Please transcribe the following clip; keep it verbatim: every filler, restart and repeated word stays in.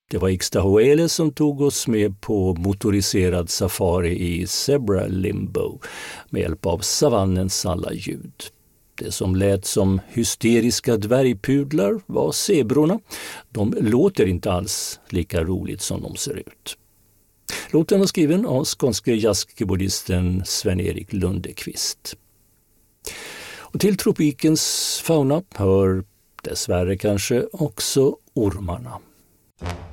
Det var Ixtahoele som tog oss med på motoriserad safari i Zebra Limbo med hjälp av savannens alla ljud. Det som lät som hysteriska dvärgpudlar var zebrorna. De låter inte alls lika roligt som de ser ut. Låten var skriven av skånske jazzkeyboardisten Sven-Erik Lundekvist. Och till tropikens fauna hör dessvärre kanske också ormarna.